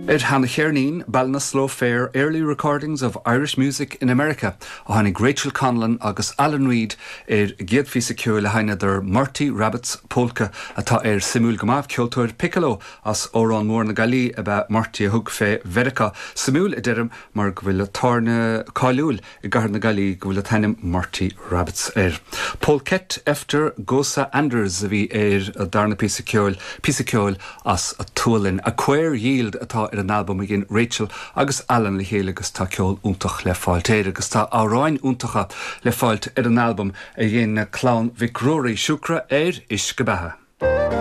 Hannah Chernin, Balna Slow Fair, early recordings of Irish music in America. Hannig Rachel Conlon agus Alan Reid géad fi secure le haine der Marty Rabbits polka atá simúl gomaf Kiltur Piccolo as Oran mór na Galí about Marty hug fe Verica simúl idirm mar gwyl tarna Kailúl I gar na Galí gwyl tanim Marty Rabbits Polket efter Gosa Anders vi darna pisiciol as a tualin a queer yield atá an album again Rachel agus Alan le héile agus tá ceol úntach le fáilt agus tá áráin úntacha le fáilt an album a dhéana clown Vic Rory siúcra is go bethe.